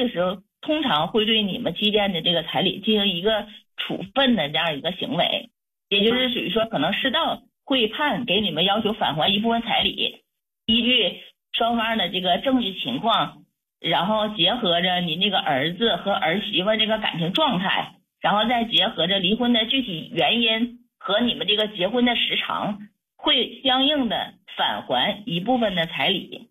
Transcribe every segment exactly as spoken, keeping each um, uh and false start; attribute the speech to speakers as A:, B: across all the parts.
A: 个时候通常会对你们期间的这个彩礼进行一个处分的这样一个行为，也就是属于说可能适当会判给你们要求返还一部分彩礼，依据双方的这个证据情况，然后结合着你那个儿子和儿媳妇这个感情状态，然后再结合着离婚的具体原因和你们这个结婚的时长，会相应的返还一部分的彩礼。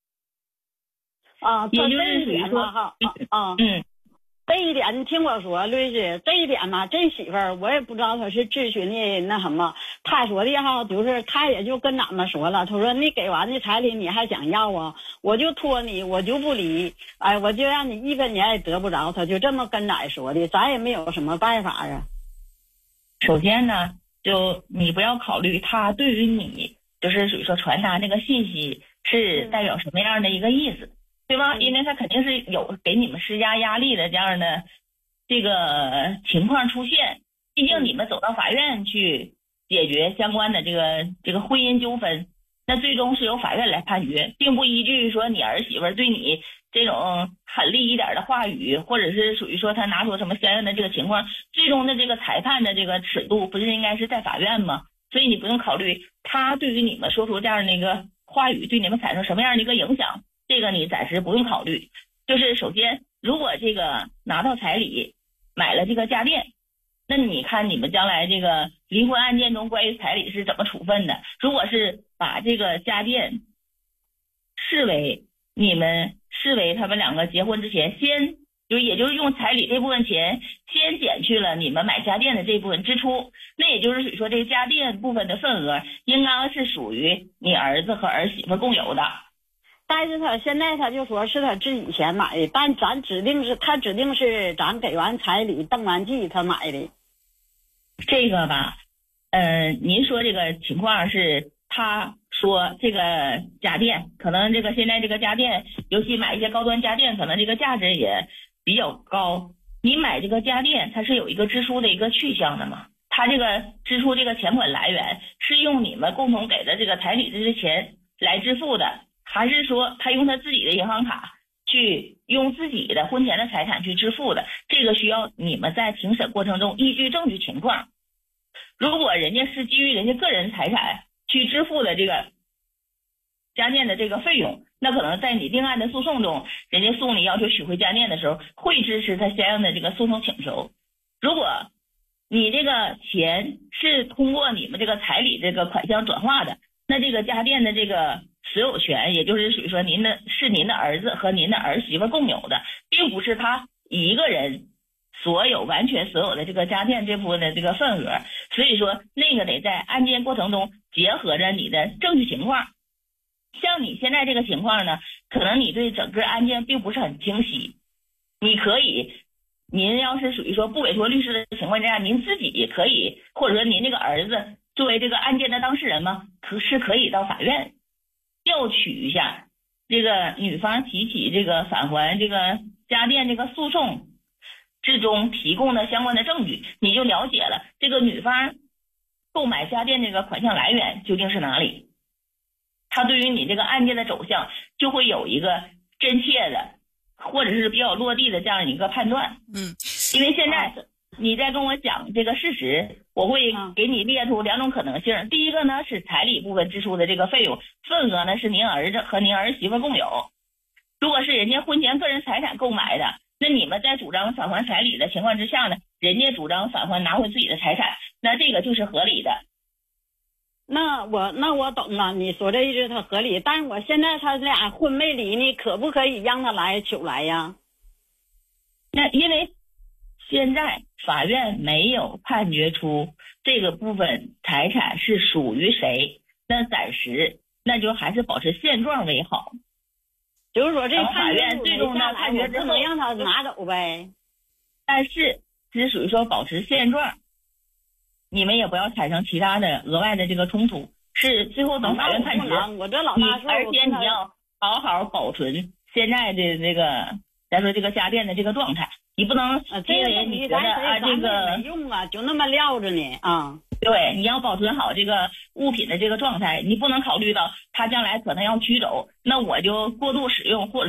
B: 啊，
A: 也就是
B: 这一点吧哈，啊，
A: 嗯，
B: 这一点你听我说，律师，这一点嘛，这媳妇儿我也不知道她是咨询的那什么，她说的哈，就是她也就跟咱们说了，她说你给完的彩礼你还想要啊，我就拖你，我就不离，哎，我就让你一分钱也得不着，她就这么跟咱说的，咱也没有什么办法啊。
A: 首先呢，就你不要考虑她对于你就是属于说传达那个信息是代表什么样的一个意思。对吧？因为他肯定是有给你们施加压力的这样的这个情况出现，毕竟你们走到法院去解决相关的这个这个婚姻纠纷，那最终是由法院来判决，并不依据说你儿媳妇对你这种狠厉一点的话语，或者是属于说他拿出什么相应的这个情况，最终的这个裁判的这个尺度不是应该是在法院吗？所以你不用考虑他对于你们说出这样的一个话语对你们产生什么样的一个影响。这个你暂时不用考虑，就是首先，如果这个拿到彩礼，买了这个家电，那你看你们将来这个离婚案件中关于彩礼是怎么处分的？如果是把这个家电视为你们视为他们两个结婚之前先就也就是用彩礼这部分钱先减去了你们买家电的这部分支出，那也就是属于说这个家电部分的份额应该是属于你儿子和儿媳妇共有的。
B: 但是他现在他就说是他自己钱买的，但咱指定是他指定是咱给完彩礼登完记他买的。
A: 这个吧，呃，您说这个情况是他说这个家电可能这个现在这个家电，尤其买一些高端家电，可能这个价值也比较高。你买这个家电，它是有一个支出的一个去向的嘛？它这个支出这个钱款来源是用你们共同给的这个彩礼的这些钱来支付的。还是说他用他自己的银行卡去用自己的婚前的财产去支付的，这个需要你们在庭审过程中依据证据情况。如果人家是基于人家个人财产去支付的这个家电的这个费用，那可能在你定案的诉讼中，人家诉你要求取回家电的时候会支持他相应的这个诉讼请求。如果你这个钱是通过你们这个彩礼这个款项转化的，那这个家电的这个所有权，也就是属于说您的是您的儿子和您的儿媳妇共有的，并不是他一个人所有完全所有的这个家电这部分的这个份额。所以说那个得在案件过程中结合着你的证据情况。像你现在这个情况呢，可能你对整个案件并不是很清晰，你可以您要是属于说不委托律师的情况下，您自己也可以，或者说您那个儿子作为这个案件的当事人嘛，可是可以到法院调取一下这个女方提起这个返还这个家电这个诉讼之中提供的相关的证据，你就了解了这个女方购买家电这个款项来源究竟是哪里，她对于你这个案件的走向就会有一个真切的或者是比较落地的这样一个判断。
C: 嗯，
A: 因为现在你在跟我讲这个事实，我会给你列出两种可能性。第一个呢是彩礼部分支出的这个费用份额呢是您儿子和您儿媳妇共有，如果是人家婚前个人财产购买的，那你们在主张返还彩礼的情况之下呢，人家主张返还拿回自己的财产，那这个就是合理的。
B: 那我那我懂了，你说这意思他合理，但是我现在他俩婚没离呢，可不可以让他来取来呀？
A: 那因为现在法院没有判决出这个部分财产是属于谁，那暂时那就还是保持现状为好。
B: 就是说这
A: 法院最终的判决之后
B: 不能让他拿走呗，
A: 但是是属于说保持现状，你们也不要产生其他的额外的这个冲突，是最后等法院判决。
B: 我这老大，
A: 而且你要好好保存现在的这个咱说这个家电的这个状态，你不能因为你觉得啊这个
B: 没用啊，就那么撂着呢啊。
A: 对，你要保存好这个物品的这个状态，你不能考虑到他将来可能要取走，那我就过度使用，或者说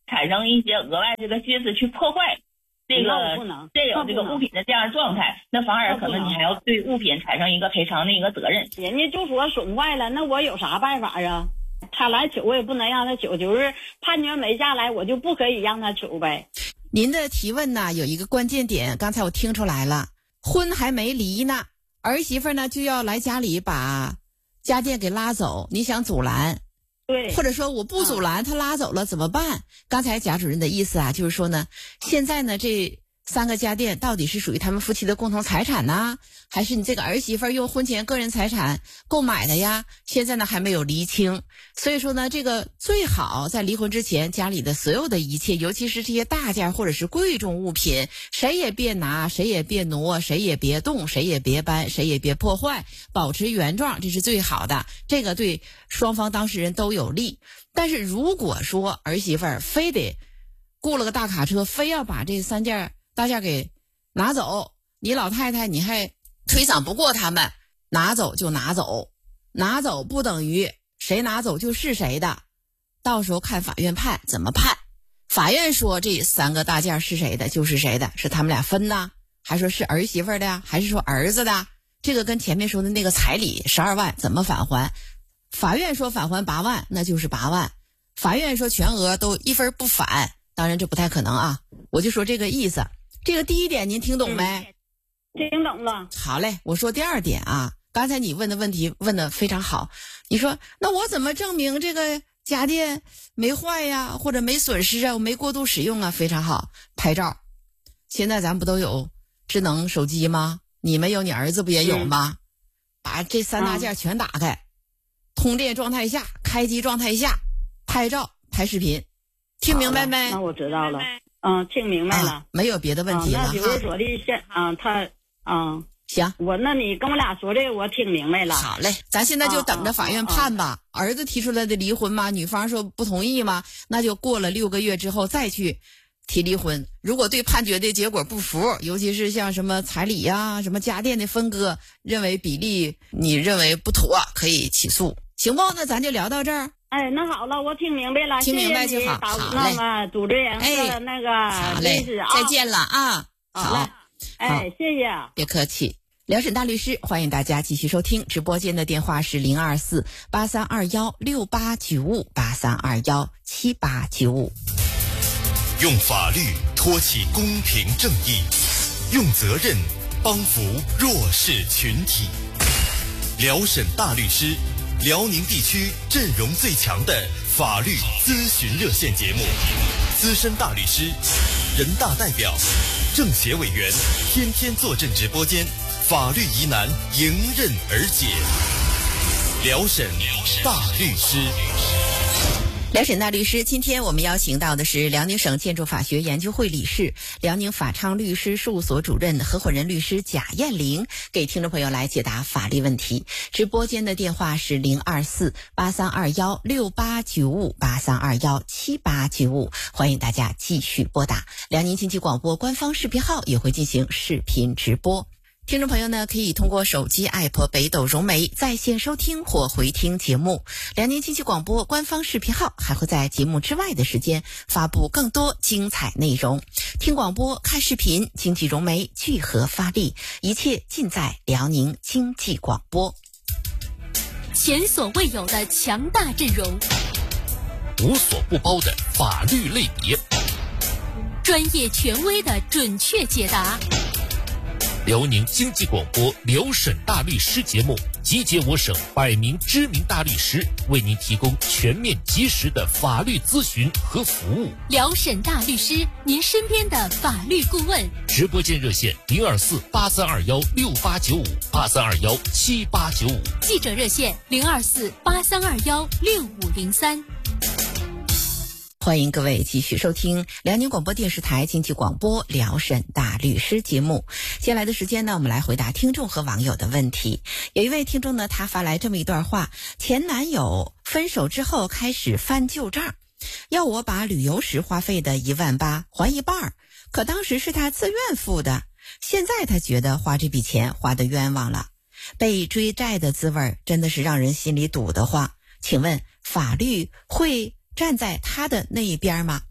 A: 产生一些额外这个心思去破坏这个现有这个物品的这样状态，那反而可能你还要对物品产生一个赔偿的一个责任。
B: 人家就说损坏了，那我有啥办法啊？他来取我也不能让他取，就是判决没下来，我就不可以让他取呗。
C: 您的提问呢有一个关键点，刚才我听出来了，婚还没离呢，儿媳妇呢就要来家里把家电给拉走，你想阻拦？
B: 对，
C: 或者说我不阻拦，他拉走了怎么办？刚才贾主任的意思啊，就是说呢，现在呢这三个家电到底是属于他们夫妻的共同财产呢，还是你这个儿媳妇用婚前个人财产购买的呀？现在呢还没有厘清，所以说呢，这个最好在离婚之前，家里的所有的一切，尤其是这些大件或者是贵重物品，谁也别拿，谁也别挪，谁也别动，谁也别搬，谁也别破坏，保持原状，这是最好的，这个对双方当事人都有利。但是如果说儿媳妇非得雇了个大卡车，非要把这三件大件给拿走，你老太太你还推搡不过他们，拿走就拿走，拿走不等于谁拿走就是谁的，到时候看法院判怎么判。法院说这三个大件是谁的就是谁的，是他们俩分呢，还说是儿媳妇的呀，还是说儿子的？这个跟前面说的那个彩礼十二万怎么返还？法院说返还八万，那就是八万。法院说全额都一分不返，当然这不太可能啊，我就说这个意思。这个第一点您听懂没？
B: 嗯、听懂了。
C: 好嘞，我说第二点啊，刚才你问的问题问得非常好。你说那我怎么证明这个家电没坏呀，或者没损失啊，我没过度使用啊？非常好，拍照。现在咱不都有智能手机吗？你们有，你儿子不也有吗？嗯、把这三大件全打开、嗯，通电状态下、开机状态下拍照拍视频，听明白没？
B: 那我知道了。嗯，听明白了、啊，
C: 没有别的问题了、啊、
B: 那比如说的现啊，他啊，
C: 行，
B: 我那你跟我俩说这个，我听明白了。
C: 好嘞，咱现在就等着法院判吧。啊啊啊、儿子提出来的离婚嘛，女方说不同意嘛，那就过了六个月之后再去提离婚。如果对判决的结果不服，尤其是像什么彩礼呀、什么家电的分割，认为比例你认为不妥，可以起诉，行不？那咱就聊到这儿。
B: 哎，那好了，我听明白了，
C: 听明白就好。
B: 好嘞，那主持人和那个
C: 好嘞，再见了啊！
B: 好，哎，谢谢，
C: 别客气。辽沈大律师欢迎大家继续收听，直播间的电话是零二四八三二幺六八九五八三二幺七八九五。
D: 用法律托起公平正义，用责任帮扶弱势群体。辽沈大律师，辽宁地区阵容最强的法律咨询热线节目，资深大律师、人大代表、政协委员天天坐镇直播间，法律疑难迎刃而解。辽沈大律师。
C: 辽沈大律师，今天我们邀请到的是辽宁省建筑法学研究会理事、辽宁法昌律师事务所主任、合伙人律师贾艳玲，给听众朋友来解答法律问题。直播间的电话是零二四八三二幺六八九五八三二幺七八九五，欢迎大家继续拨打。辽宁经济广播官方视频号也会进行视频直播。听众朋友呢，可以通过手机 app 北斗融媒在线收听或回听节目。辽宁经济广播官方视频号还会在节目之外的时间发布更多精彩内容。听广播、看视频，经济融媒聚合发力，一切尽在辽宁经济广播。
E: 前所未有的强大阵容，
F: 无所不包的法律类别，
E: 专业权威的准确解答。
F: 辽宁经济广播辽沈大律师节目集结我省百名知名大律师，为您提供全面及时的法律咨询和服务。
E: 辽沈大律师，您身边的法律顾问。
F: 直播间热线零二四八三二幺六八九五八三二幺七八九五，
E: 记者热线零二四八三二幺六五零三。
C: 欢迎各位继续收听辽宁广播电视台经济广播辽沈大律师节目。接下来的时间呢，我们来回答听众和网友的问题。有一位听众呢，他发来这么一段话：前男友分手之后开始翻旧账，要我把旅游时花费的一万八还一半，可当时是他自愿付的，现在他觉得花这笔钱花得冤枉了，被追债的滋味真的是让人心里堵得慌。请问法律会站在他的那一边吗？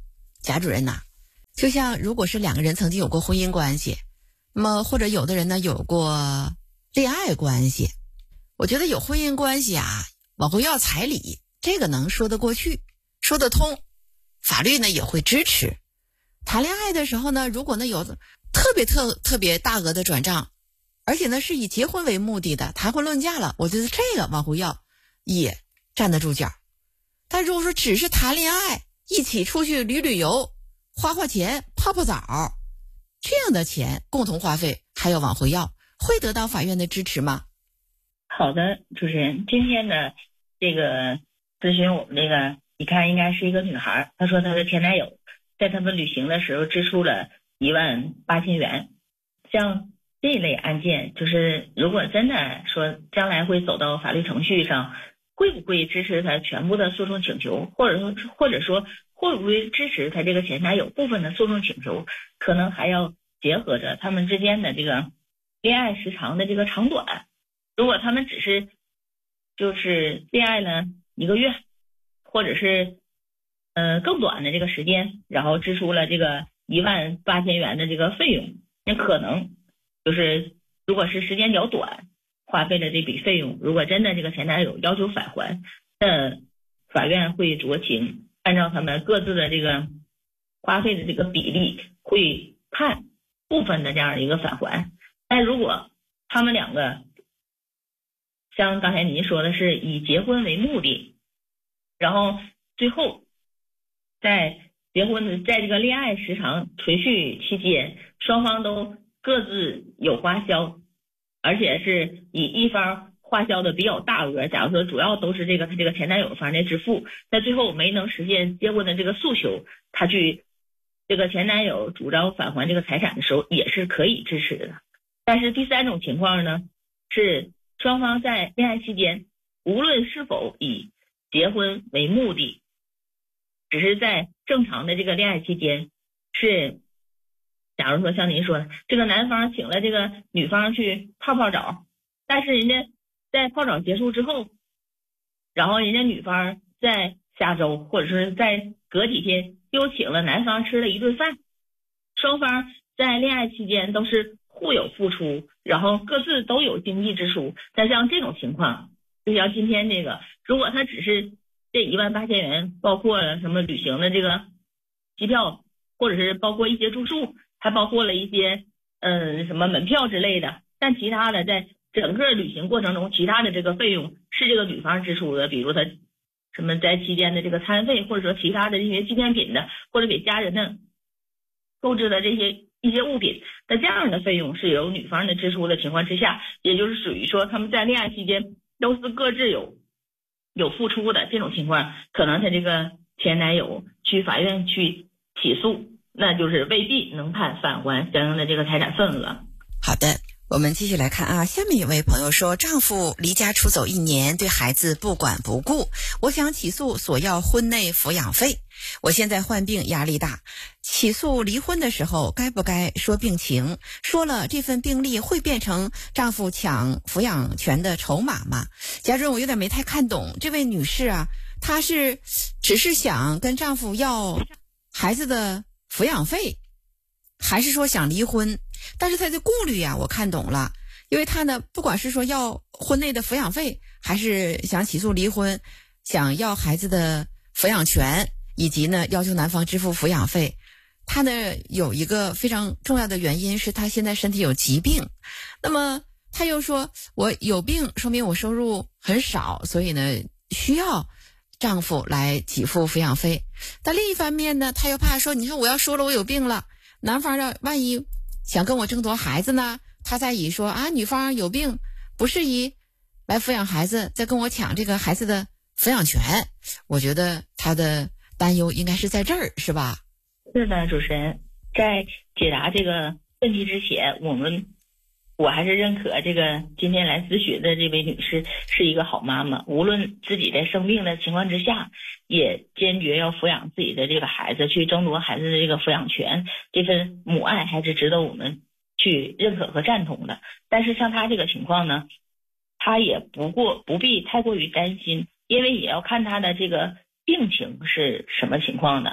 C: 贾主任呐、啊，就像如果是两个人曾经有过婚姻关系，那么或者有的人呢有过恋爱关系，我觉得有婚姻关系啊，往后要彩礼，这个能说得过去，说得通，法律呢也会支持。谈恋爱的时候呢，如果呢有特别特特别大额的转账，而且呢是以结婚为目的的，谈婚论嫁了，我觉得这个往后要也站得住脚。但如果说只是谈恋爱，一起出去旅旅游，花花钱，泡泡澡，这样的钱共同花费还要往回要，会得到法院的支持吗？
A: 好的，主持人，今天呢这个咨询我们这个一看应该是一个女孩，她说她的前男友在他们旅行的时候支出了一万八千元。像这一类案件，就是如果真的说将来会走到法律程序上，会不会支持他全部的诉讼请求，或者说或者说会不会支持他这个前男友部分的诉讼请求，可能还要结合着他们之间的这个恋爱时长的这个长短。如果他们只是就是恋爱了一个月，或者是呃更短的这个时间，然后支出了这个一万八千元的这个费用，那可能就是如果是时间较短，花费了这笔费用，如果真的这个前男友要求返还，那法院会酌情按照他们各自的这个花费的这个比例，会判部分的这样一个返还。但如果他们两个像刚才您说的是以结婚为目的，然后最后在结婚的在这个恋爱时长存续期间，双方都各自有花销，而且是以一方花销的比较大额，假如说主要都是这个他这个前男友方来支付，在最后没能实现结婚的这个诉求，他去这个前男友主张返还这个财产的时候也是可以支持的。但是第三种情况呢，是双方在恋爱期间无论是否以结婚为目的，只是在正常的这个恋爱期间，是假如说像您说的，这个男方请了这个女方去泡泡澡，但是人家在泡澡结束之后，然后人家女方在下周或者是在隔几天又请了男方吃了一顿饭，双方在恋爱期间都是互有付出，然后各自都有经济支出。但像这种情况，就像今天这个，如果他只是这一万八千元包括了什么旅行的这个机票，或者是包括一些住宿，还包括了一些嗯什么门票之类的，但其他的在整个旅行过程中，其他的这个费用是这个女方支出的，比如他什么在期间的这个餐费，或者说其他的这些纪念品的，或者给家人的购置的这些一些物品，那这样的费用是由女方的支出的情况之下，也就是属于说他们在恋爱期间都是各自有有付出的这种情况，可能他这个前男友去法院去起诉，那就是未必能判返还相应的这个财产份额。
C: 好的，我们继续来看啊，下面有位朋友说，丈夫离家出走一年，对孩子不管不顾，我想起诉索要婚内抚养费。我现在患病压力大，起诉离婚的时候该不该说病情？说了这份病历会变成丈夫抢抚养权的筹码吗？贾主任，我有点没太看懂这位女士啊，她是只是想跟丈夫要孩子的抚养费，还是说想离婚？但是她的顾虑啊我看懂了，因为她呢不管是说要婚内的抚养费，还是想起诉离婚，想要孩子的抚养权，以及呢要求男方支付抚养费，她呢有一个非常重要的原因是她现在身体有疾病，那么她又说我有病说明我收入很少，所以呢需要丈夫来给付抚养费。但另一方面呢，她又怕说，你说我要说了我有病了，男方要万一想跟我争夺孩子呢，她再以说啊女方有病不适宜来抚养孩子，再跟我抢这个孩子的抚养权。我觉得她的担忧应该是在这儿，是吧？
A: 是的，主持人，在解答这个问题之前，我们我还是认可这个今天来咨询的这位女士是一个好妈妈，无论自己在生病的情况之下，也坚决要抚养自己的这个孩子，去争夺孩子的这个抚养权，这份母爱还是值得我们去认可和赞同的。但是像她这个情况呢，她也不过不必太过于担心，因为也要看她的这个病情是什么情况的。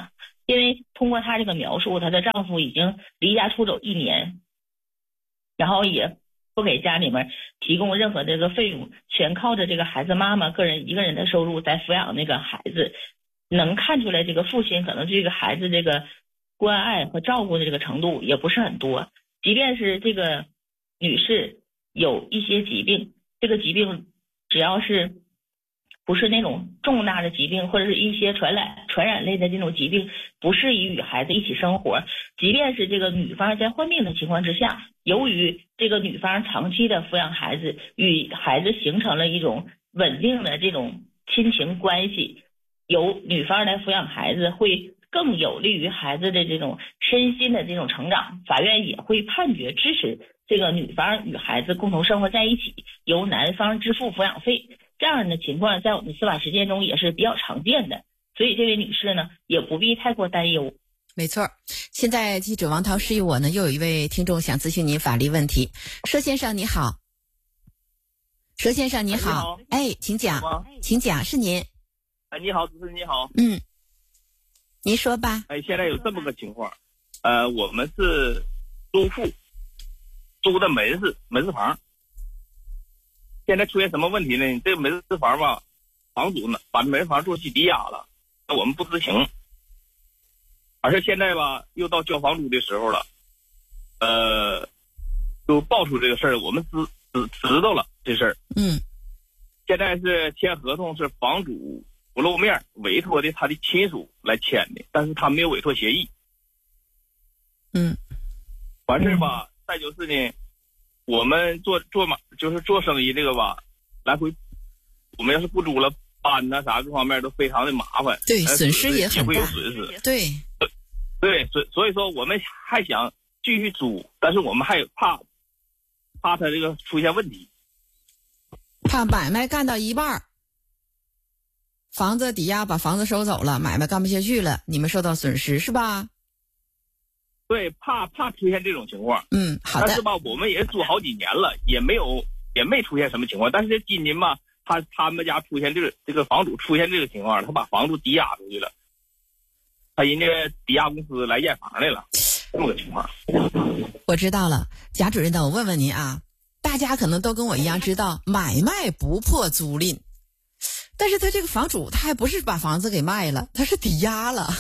A: 因为通过她这个描述，她的丈夫已经离家出走一年，然后也不给家里面提供任何这个费用，全靠着这个孩子妈妈个人一个人的收入在抚养那个孩子。能看出来这个父亲可能对这个孩子这个关爱和照顾的这个程度也不是很多。即便是这个女士有一些疾病，这个疾病只要是不是那种重大的疾病，或者是一些传染传染类的这种疾病，不适宜与孩子一起生活。即便是这个女方在患病的情况之下，由于这个女方长期的抚养孩子，与孩子形成了一种稳定的这种亲情关系，由女方来抚养孩子会更有利于孩子的这种身心的这种成长。法院也会判决支持这个女方与孩子共同生活在一起，由男方支付抚养费。这样的情况在我们司法实践中也是比较常见的，所以这位女士呢也不必太过担忧。
C: 没错，现在记者王涛示意我呢，又有一位听众想咨询您法律问题。佘先生你好。佘先生你好。
G: 你好，
C: 哎，请讲，请讲，是您。
G: 哎，你好，主持人你好。
C: 嗯，您说吧。
G: 哎，现在有这么个情况，呃，我们是租户，租的门市门市房。现在出现什么问题呢？这个门市房吧，房主呢把门市房做起抵押了，那我们不知情。而且现在吧，又到交房租的时候了，呃，就爆出这个事儿，我们知知知道了这事儿。
C: 嗯。
G: 现在是签合同，是房主不露面，委托的他的亲属来签的，但是他没有委托协议。
C: 嗯。
G: 完事儿吧，再就是呢，我们做做嘛，就是做生意这个吧，来回我们要是不租了，搬呐啥各方面都非常的麻烦，
C: 对，损失也很大，
G: 会有损失。
C: 对，
G: 对，所所以说我们还想继续租，但是我们还有怕怕他这个出现问题，
C: 怕买卖干到一半，房子抵押把房子收走了，买卖干不下去了，你们受到损失是吧？
G: 对，怕怕出现这种情况。
C: 嗯，好的。
G: 但是吧，我们也租好几年了，也没有也没出现什么情况。但是今年吧，他他们家出现这个这个房主出现这个情况，他把房子抵押出去了，他人家抵押公司来验房来了，这么个情况。
C: 我知道了，贾主任呢，我问问您啊，大家可能都跟我一样知道买卖不破租赁，但是他这个房主他还不是把房子给卖了，他是抵押了。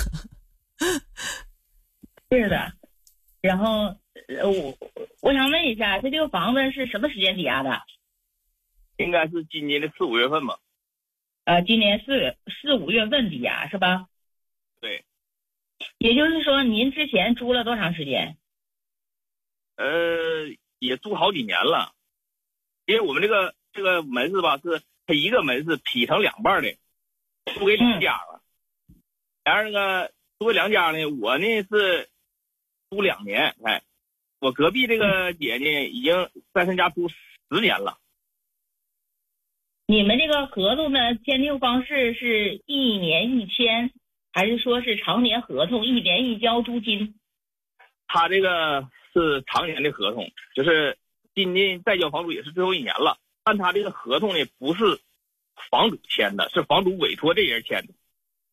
A: 是的。然后呃，我我想问一下，他这个房子是什么时间抵押的？
G: 应该是今年的四五月份吧。
A: 呃，今年四月四五月份抵押是吧？
G: 对。
A: 也就是说，您之前租了多长时间？
G: 呃，也租好几年了，因为我们这个这个门市吧，是它一个门市劈成两半的，租给两家了。嗯、然后那个租给两家呢，我呢是租两年，哎，我隔壁这个姐呢，已经在他家租十年了。
A: 你们这个合同的签订方式是一年一签，还是说是常年合同，一年一交租金？
G: 他这个是常年的合同，就是今年再交房租也是最后一年了，但他这个合同呢不是房主签的，是房主委托这人签的。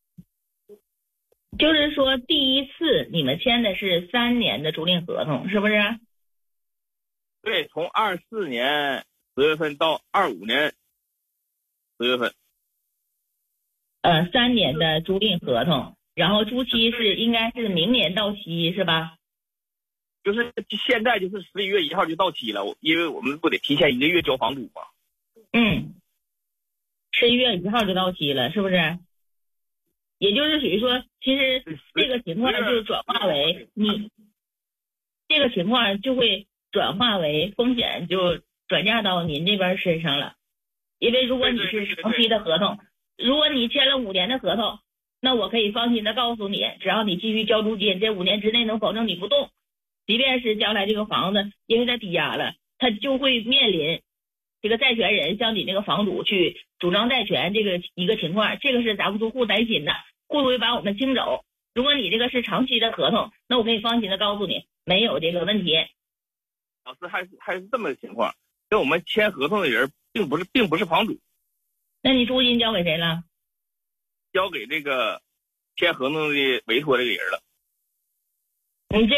A: 就是说，第一次你们签的是三年的租赁合同，是不是？
G: 对，从二四年十月份到二五年十月份。
A: 呃，三年的租赁合同，然后租期是应该是明年到期，是吧？
G: 就是现在就是十一月一号就到期了，因为我们不得提前一个月交房租吗？
A: 嗯，十一月一号就到期了，是不是？也就是属于说，其实这个情况就转化为你这个情况就会转化为风险，就转嫁到您这边身上了。因为如果你是长期的合同，如果你签了五年的合同，那我可以放心的告诉你，只要你继续交租金，这五年之内能保证你不动。即便是将来这个房子因为它抵押了，它就会面临这个债权人向你那个房主去主张债权这个一个情况，这个是咱们租户担心的，会不会把我们清走？如果你这个是长期的合同，那我可以放心的告诉你，没有这个问题。
G: 老师还是还是这么个情况，跟我们签合同的人并不是并不是房主。
A: 那你租金交给谁了？
G: 交给这个签合同的委托这个人了。
A: 你这